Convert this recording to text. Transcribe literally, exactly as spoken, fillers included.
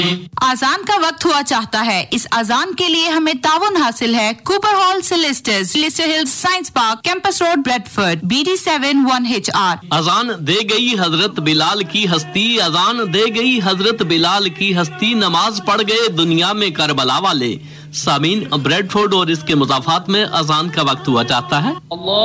अजान का वक्त हुआ चाहता है। इस अजान के लिए हमें ताउन हासिल है कूपर हॉल सिलिस्टर्स, लिस्टर हिल science park, campus road, Bradford, B D seven one H R. अजान दे गई हजरत बिलाल की हस्ती, अजान दे गई हजरत बिलाल की हस्ती, नमाज पढ़ गए दुनिया में करबला वाले। सामीन, ब्रेडफोर्ड और इसके मुजाफात में अजान का वक्त हुआ चाहता है।